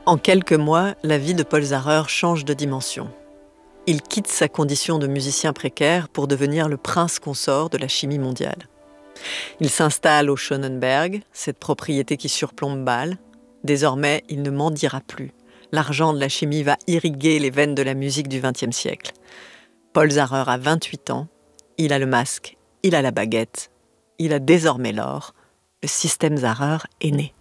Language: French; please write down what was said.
En quelques mois, la vie de Paul Zarer change de dimension. Il quitte sa condition de musicien précaire pour devenir le prince consort de la chimie mondiale. Il s'installe au Schönenberg, cette propriété qui surplombe Bâle. Désormais, il ne mendiera plus. L'argent de la chimie va irriguer les veines de la musique du XXe siècle. Paul Zarer a 28 ans, il a le masque, il a la baguette, il a désormais l'or. Le système Zarer est né.